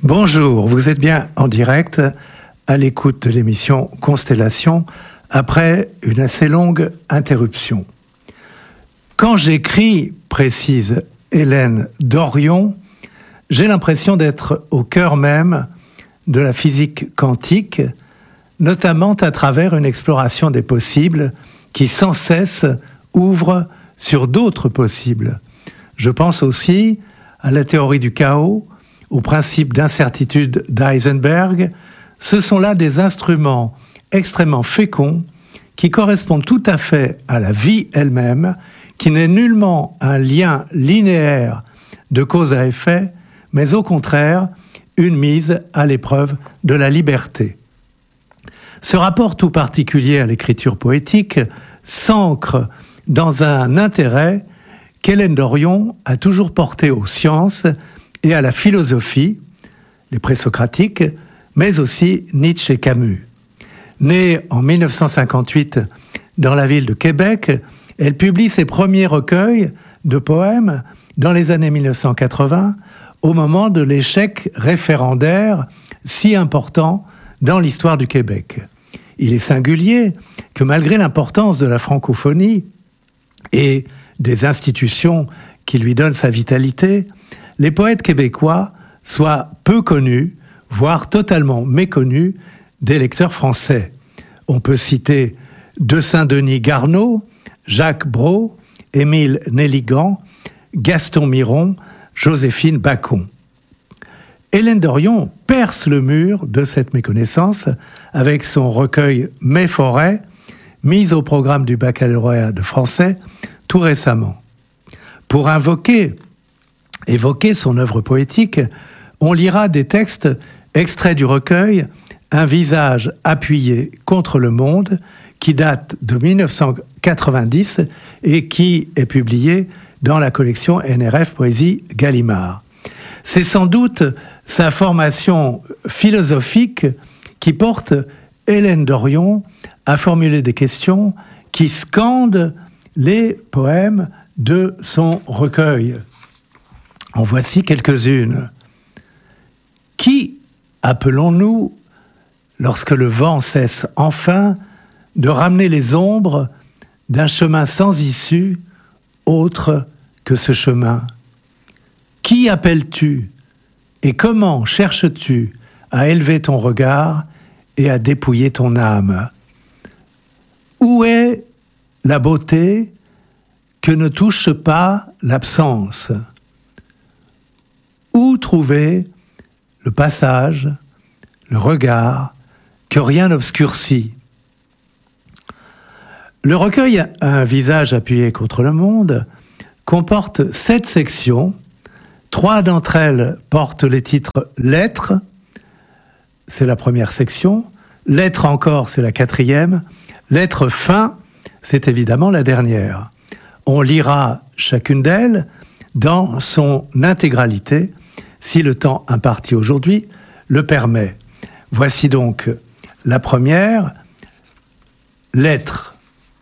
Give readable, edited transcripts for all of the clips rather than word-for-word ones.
Bonjour, vous êtes bien en direct à l'écoute de l'émission Constellation après une assez longue interruption. Quand j'écris, précise Hélène Dorion, j'ai l'impression d'être au cœur même de la physique quantique, notamment à travers une exploration des possibles qui sans cesse ouvre sur d'autres possibles. Je pense aussi à la théorie du chaos, au principe d'incertitude d'Heisenberg. Ce sont là des instruments extrêmement féconds qui correspondent tout à fait à la vie elle-même, qui n'est nullement un lien linéaire de cause à effet, mais au contraire une mise à l'épreuve de la liberté. Ce rapport tout particulier à l'écriture poétique s'ancre dans un intérêt qu'Hélène Dorion a toujours porté aux sciences et à la philosophie, les présocratiques, mais aussi Nietzsche et Camus. Née en 1958 dans la ville de Québec, elle publie ses premiers recueils de poèmes dans les années 1980, au moment de l'échec référendaire si important dans l'histoire du Québec. Il est singulier que malgré l'importance de la francophonie et des institutions qui lui donnent sa vitalité, les poètes québécois soient peu connus, voire totalement méconnus des lecteurs français. On peut citer de Saint-Denis Garneau, Jacques Brault, Émile Nelligan, Gaston Miron, Joséphine Bacon. Hélène Dorion perce le mur de cette méconnaissance avec son recueil Mes forêts, mis au programme du baccalauréat de français tout récemment. Pour évoquer son œuvre poétique, on lira des textes extraits du recueil Un visage appuyé contre le monde, qui date de 1990 et qui est publié dans la collection NRF Poésie Gallimard. C'est sans doute sa formation philosophique qui porte Hélène Dorion à formuler des questions qui scandent les poèmes de son recueil. En voici quelques-unes. Qui appelons-nous lorsque le vent cesse enfin de ramener les ombres d'un chemin sans issue autre que ce chemin? Qui appelles-tu et comment cherches-tu à élever ton regard et à dépouiller ton âme? Où est la beauté que ne touche pas l'absence? Où trouver le passage, le regard que rien n'obscurcit? Le recueil Un visage appuyé contre le monde comporte 7 sections. 3 d'entre elles portent les titres Lettres, c'est la première section. Lettres encore, c'est la 4e. Lettres fin, c'est évidemment la dernière. On lira chacune d'elles dans son intégralité, si le temps imparti aujourd'hui le permet. Voici donc la première, Lettres.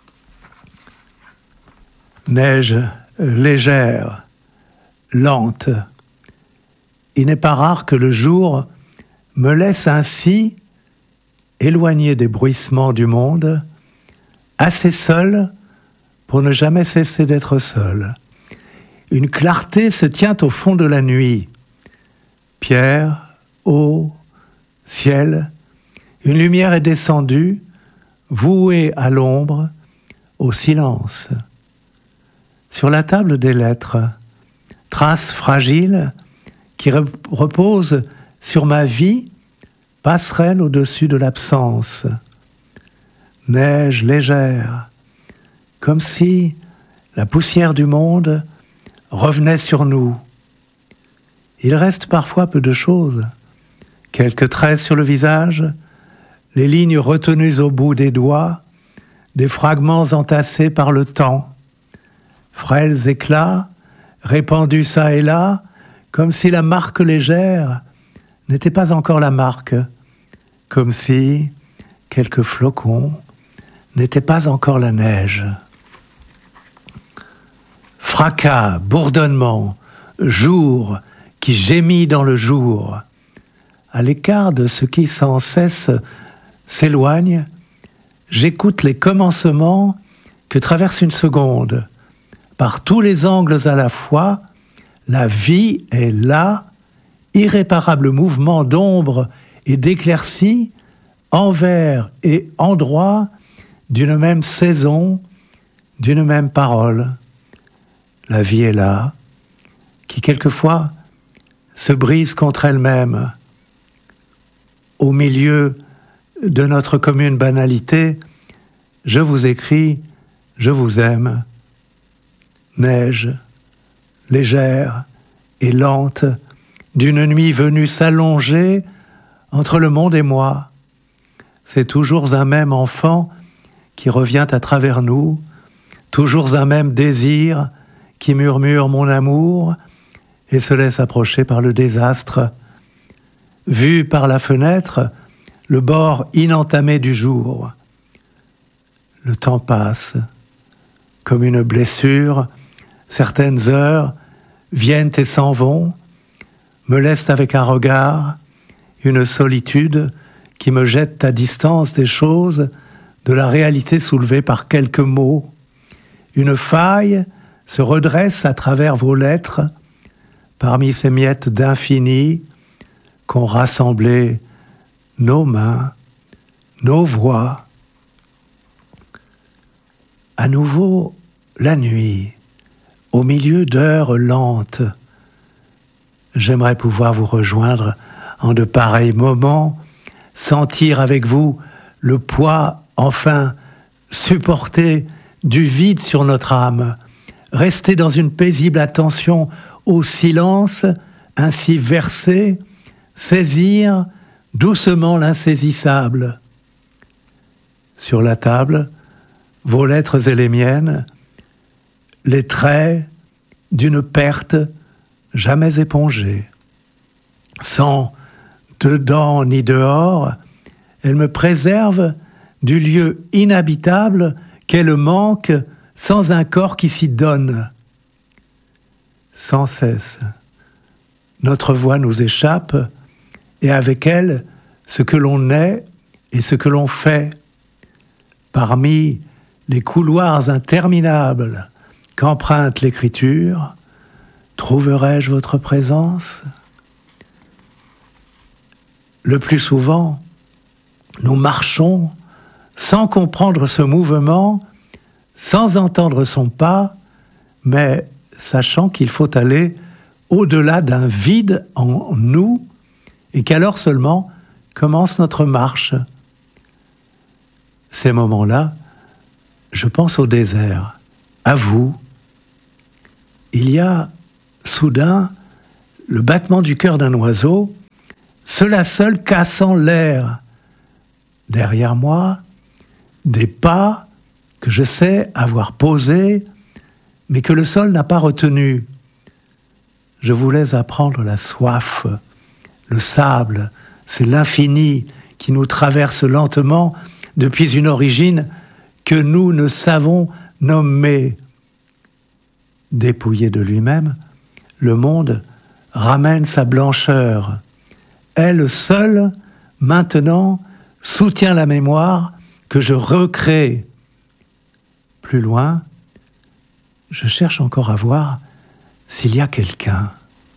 Neige légère, lente. Il n'est pas rare que le jour me laisse ainsi, éloigné des bruissements du monde, assez seul pour ne jamais cesser d'être seul. Une clarté se tient au fond de la nuit. Pierre, eau, ciel, une lumière est descendue, vouée à l'ombre, au silence. Sur la table des lettres, traces fragiles qui reposent sur ma vie, passerelle au-dessus de l'absence. Neige légère, comme si la poussière du monde revenait sur nous. Il reste parfois peu de choses. Quelques traits sur le visage, les lignes retenues au bout des doigts, des fragments entassés par le temps. Frêles éclats, répandus çà et là, comme si la marque légère n'était pas encore la marque, comme si quelques flocons n'étaient pas encore la neige. Fracas, bourdonnement, jour qui gémit dans le jour, à l'écart de ce qui sans cesse s'éloigne, j'écoute les commencements que traverse une seconde. Par tous les angles à la fois, la vie est là, irréparable mouvement d'ombre et d'éclaircie, envers et endroit d'une même saison, d'une même parole. La vie est là, qui quelquefois se brise contre elle-même. Au milieu de notre commune banalité, je vous écris, je vous aime. Neige, légère et lente, d'une nuit venue s'allonger entre le monde et moi. C'est toujours un même enfant qui revient à travers nous, toujours un même désir qui murmure mon amour et se laisse approcher par le désastre. Vu par la fenêtre, le bord inentamé du jour. Le temps passe, comme une blessure, certaines heures viennent et s'en vont, me laissent avec un regard, une solitude qui me jette à distance des choses, de la réalité soulevée par quelques mots. Une faille se redresse à travers vos lettres, parmi ces miettes d'infini qu'ont rassemblé nos mains, nos voix. À nouveau, la nuit, au milieu d'heures lentes. J'aimerais pouvoir vous rejoindre en de pareils moments, sentir avec vous le poids, enfin, supporté du vide sur notre âme, rester dans une paisible attention au silence, ainsi versé, saisir doucement l'insaisissable. Sur la table, vos lettres et les miennes, les traits d'une perte jamais épongée. Sans dedans ni dehors, elle me préserve du lieu inhabitable qu'est le manque sans un corps qui s'y donne. Sans cesse, notre voix nous échappe et avec elle, ce que l'on est et ce que l'on fait. Parmi les couloirs interminables qu'emprunte l'écriture, trouverai-je votre présence ? Le plus souvent, nous marchons sans comprendre ce mouvement, sans entendre son pas, mais sachant qu'il faut aller au-delà d'un vide en nous et qu'alors seulement commence notre marche. Ces moments-là, je pense au désert, à vous. Il y a soudain le battement du cœur d'un oiseau, cela seul cassant l'air. Derrière moi, des pas que je sais avoir posés, mais que le sol n'a pas retenus. Je voulais apprendre la soif, le sable, c'est l'infini qui nous traverse lentement depuis une origine que nous ne savons nommer. Dépouillé de lui-même, le monde ramène sa blancheur. Elle seule, maintenant, soutient la mémoire que je recrée. Plus loin, je cherche encore à voir s'il y a quelqu'un.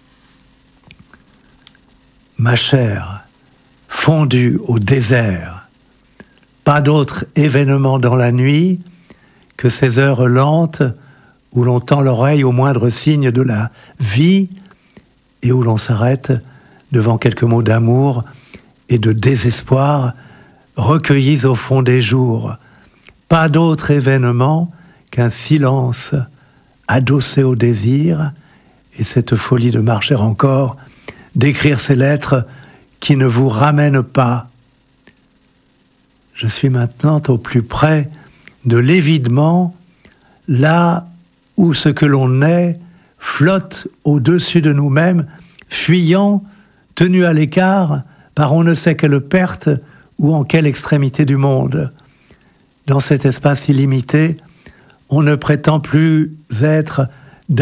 Ma chair, fondue au désert, pas d'autre événement dans la nuit que ces heures lentes où l'on tend l'oreille au moindre signe de la vie et où l'on s'arrête devant quelques mots d'amour et de désespoir recueillis au fond des jours. Pas d'autre événement qu'un silence adossé au désir et cette folie de marcher encore, d'écrire ces lettres qui ne vous ramènent pas. Je suis maintenant au plus près de l'évidement, là où ce que l'on est flotte au-dessus de nous-mêmes, fuyant, tenu à l'écart par on ne sait quelle perte ou en quelle extrémité du monde. Dans cet espace illimité, on ne prétend plus être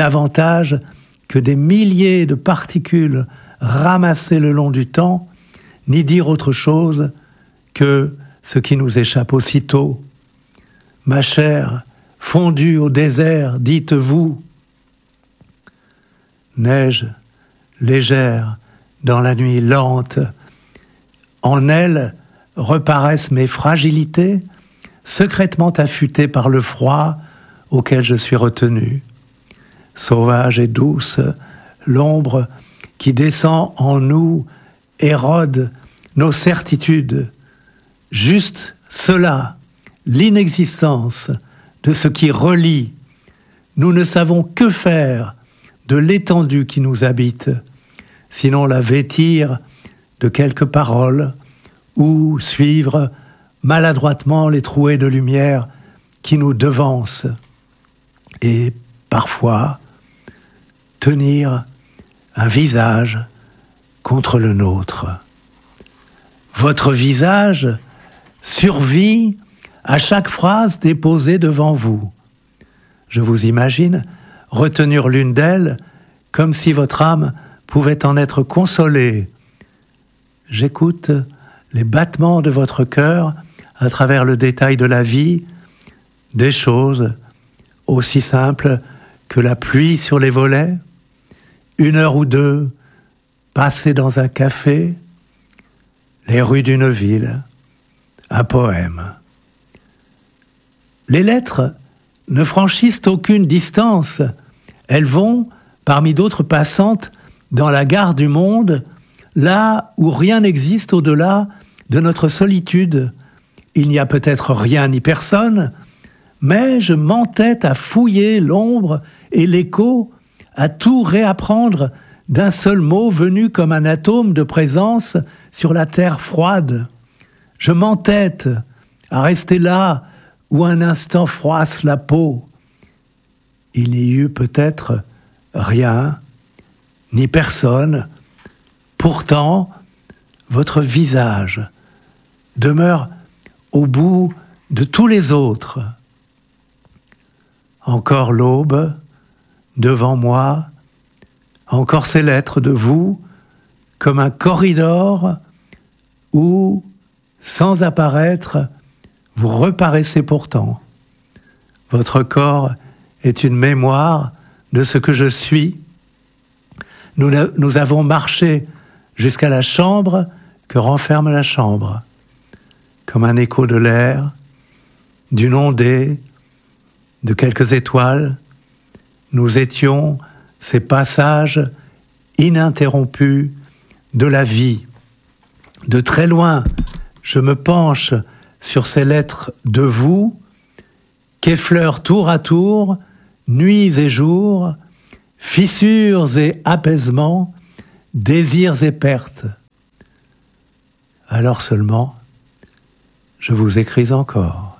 davantage que des milliers de particules ramassées le long du temps, ni dire autre chose que ce qui nous échappe aussitôt. Ma chair, fondue au désert, dites-vous. Neige légère dans la nuit lente, en elle reparaissent mes fragilités, secrètement affûtées par le froid auquel je suis retenu. Sauvage et douce, l'ombre qui descend en nous érode nos certitudes. Juste cela, l'inexistence de ce qui relie. Nous ne savons que faire de l'étendue qui nous habite, sinon la vêtir de quelques paroles ou suivre maladroitement les trouées de lumière qui nous devancent et parfois tenir un visage contre le nôtre. Votre visage survit à chaque phrase déposée devant vous. Je vous imagine retenir l'une d'elles comme si votre âme pouvait en être consolée. J'écoute les battements de votre cœur à travers le détail de la vie, des choses aussi simples que la pluie sur les volets, 1 heure ou 2 passées dans un café, les rues d'une ville, un poème. Les lettres ne franchissent aucune distance. Elles vont, parmi d'autres passantes, dans la gare du monde, là où rien n'existe au-delà de notre solitude. Il n'y a peut-être rien ni personne, mais je m'entête à fouiller l'ombre et l'écho, à tout réapprendre d'un seul mot venu comme un atome de présence sur la terre froide. Je m'entête à rester là où un instant froisse la peau. Il n'y eut peut-être rien, ni personne. Pourtant, votre visage demeure au bout de tous les autres. Encore l'aube devant moi, encore ces lettres de vous, comme un corridor où, sans apparaître, vous reparaissez pourtant. Votre corps est une mémoire de ce que je suis. Nous avons marché jusqu'à la chambre que renferme la chambre, comme un écho de l'air, d'une ondée, de quelques étoiles. Nous étions ces passages ininterrompus de la vie. De très loin, je me penche sur ces lettres de vous, qu'effleurent tour à tour, nuits et jours, fissures et apaisements, désirs et pertes. Alors seulement, je vous écris encore.